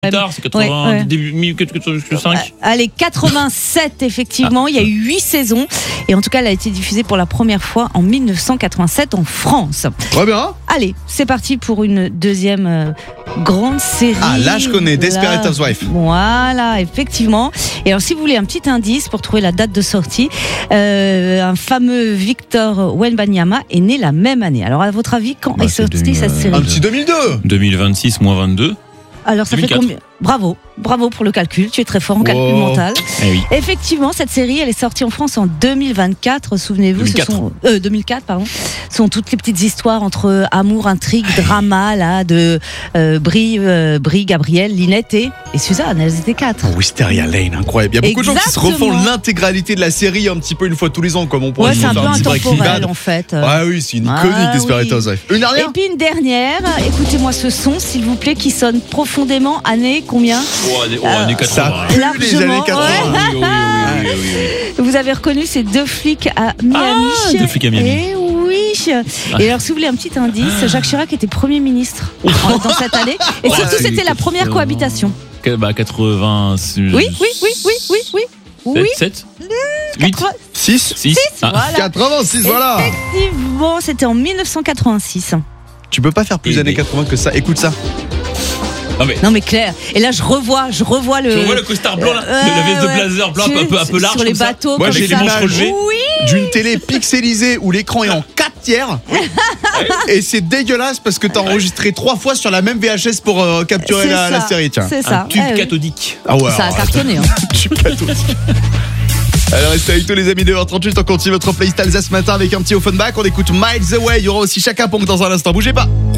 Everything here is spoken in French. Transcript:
Plus tard, c'est 80, ouais. début 1985. Allez, 87 effectivement, il y a eu 8 saisons et en tout cas elle a été diffusée pour la première fois en 1987 en France. Très bien. Allez, c'est parti pour une deuxième grande série. Ah là je connais, Desperate Housewives. Voilà, effectivement. Et alors si vous voulez un petit indice pour trouver la date de sortie, un fameux Victor Wembanyama est né la même année. Alors à votre avis, quand est sortie cette série? Un petit 2002. 2026 moins 22. Alors ça 2004. fait combien? Bravo pour le calcul, tu es très fort en calcul mental. Eh oui. Effectivement, cette série, elle est sortie en France en 2024, souvenez-vous, 2004 pardon. Ce sont toutes les petites histoires entre amour, intrigue, drama là de Brie, Gabrielle, Linette et Suzanne, elles étaient 4. Oh, Wisteria Lane, incroyable. Il y a beaucoup de gens qui se refont l'intégralité de la série un petit peu une fois tous les ans, comme on pourrait c'est un faire peu un petit Breaking intemporel Bad. en fait. Ah oui, c'est une iconique Desperate Housewives. Une dernière. Et puis une dernière, écoutez-moi ce son s'il vous plaît qui sonne profondément, année combien? Années 80. Ça pue les années 80. Oui. Vous avez reconnu ces deux flics à Miami. Deux flics à Miami. Et oui. Et alors, si vous voulez un petit indice, Jacques Chirac était Premier ministre dans cette année. Et surtout, c'était la première cohabitation. 80. Oui. 7 8 6 Voilà. 86, voilà. Effectivement, c'était en 1986. Tu peux pas faire plus années 80 que ça. Écoute ça. Non mais Claire, et là je revois le. Je vois le costard blanc là, la veste de blazer blanc un peu large sur les comme ça. bateaux. Moi comme j'ai ça. l'image Oui. d'une télé pixelisée où l'écran est en 4 tiers. Et c'est dégueulasse parce que t'as enregistré 3 fois sur la même VHS pour capturer la série. Tiens. C'est ça. Un tube cathodique. Ah ouais. Ça a cartonné. Tube cathodique. Alors restez avec tous les amis de 2h38, on continue votre playlist Alsace ce matin avec un petit Offenbach. On écoute Miles Away, il y aura aussi Chaka Ponk dans un instant, bougez pas.